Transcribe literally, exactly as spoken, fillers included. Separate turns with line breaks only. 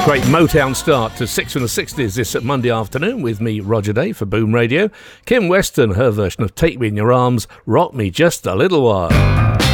Great Motown start to Six from the sixties this Monday afternoon with me, Roger Day, for Boom Radio. Kim Weston, her version of Take Me in Your Arms, Rock Me Just a Little While.